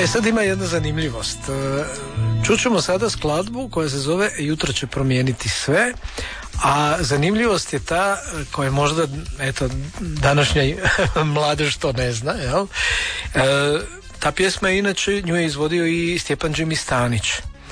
Sad ima jedna zanimljivost. Čućemo sada skladbu koja se zove Jutro će promijeniti sve, a zanimljivost je ta koja možda, eto, današnja mladež to ne zna, jel? Ta pjesma je inače, nju je izvodio i Stjepan Jimmy Stanić.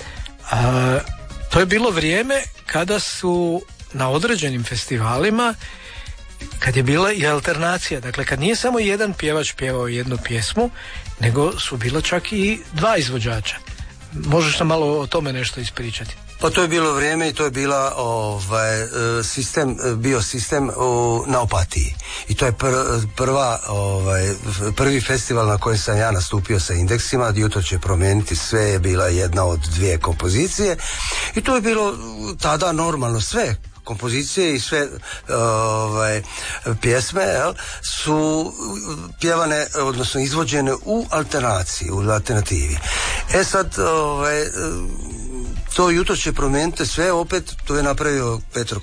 To je bilo vrijeme kada su na određenim festivalima, kad je bila i alternacija, dakle kad nije samo jedan pjevač pjevao jednu pjesmu, nego su bila čak i dva izvođača. Možeš nam malo o tome nešto ispričati? Pa to je bilo vrijeme i to je bila bio sistem na Opatiji. I to je prvi festival na kojem sam ja nastupio sa Indeksima. Jutro će promijeniti sve je bila jedna od dvije kompozicije i to je bilo tada normalno. Sve kompozicije i sve pjesme su pjevane, odnosno izvođene u alternativi. Sad to Jutro će promijeniti sve, opet to je napravio Petro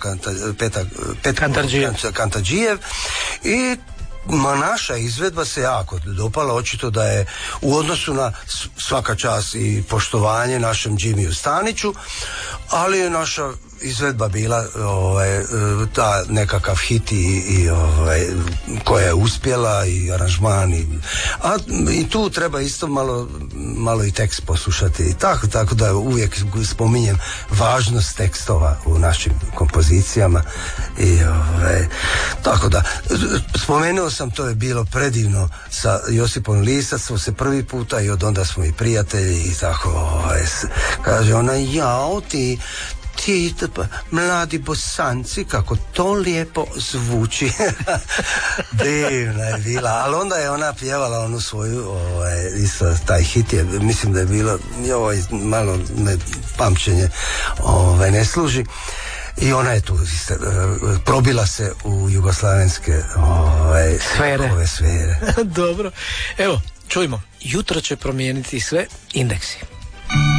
Kantadžijev i naša izvedba se jako dopala, očito da je u odnosu na svaka čast i poštovanje našem Jimmyu Staniću, ali je naša izvedba bila ta nekakav hit i koja je uspjela i aranžman i tu treba isto malo i tekst poslušati i tako da uvijek spominjem važnost tekstova u našim kompozicijama i tako da spomenuo sam, to je bilo predivno sa Josipom Lisac, smo se prvi puta i od onda smo i prijatelji i tako kaže ona, jao ti mladi Bosanci, kako to lijepo zvuči. Divna je bila, ali onda je ona pjevala onu svoju isto taj hit je, mislim da je bilo malo me pamćenje ne služi i ona je tu probila se u jugoslavenske sfere. Dobro, evo čujmo, Jutro će promijeniti sve, Indeksi.